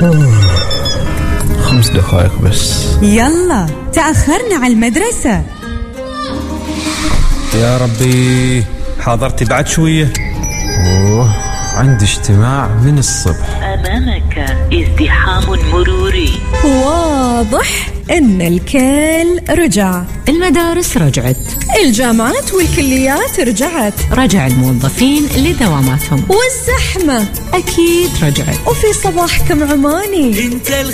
5 دقائق بس. يلا تأخرنا على المدرسة. يا ربي، حاضرتي بعد شوية. عندي اجتماع من الصبح. أمامك ازدحام مروري. واضح إن الكل رجع. المدارس رجعت، الجامعات والكليات رجعت، رجع الموظفين لدواماتهم، والزحمة أكيد رجعت. وفي صباحكم عماني.